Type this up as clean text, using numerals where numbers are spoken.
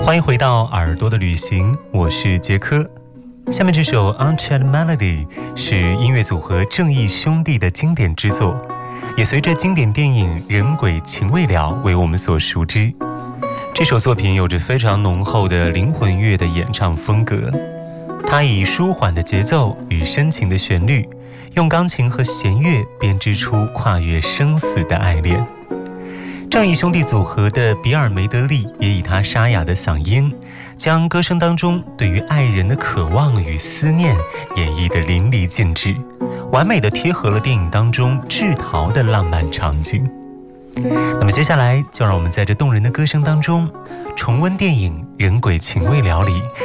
欢迎回到耳朵的旅行，我是杰科。下面这首 Unchained Melody 是音乐组合正义兄弟的经典之作，也随着经典电影《人鬼情未了》为我们所熟知。这首作品有着非常浓厚的灵魂乐的演唱风格，它以舒缓的节奏与深情的旋律，用钢琴和弦乐编织出跨越生死的爱恋。正义兄弟组合的比尔梅德利也以他沙哑的嗓音，将歌声当中对于爱人的渴望与思念演绎得淋漓尽致，完美地贴合了电影当中制陶的浪漫场景。那么接下来就让我们在这动人的歌声当中重温电影《人鬼情未了》里